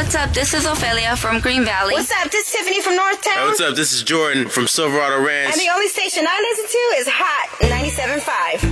what's up? This is Ophelia from Green Valley. What's up? This is Tiffany from Northtown. Hey, what's up? This is Jordan from Silverado Ranch. And the only station I listen to is Hot 97.5.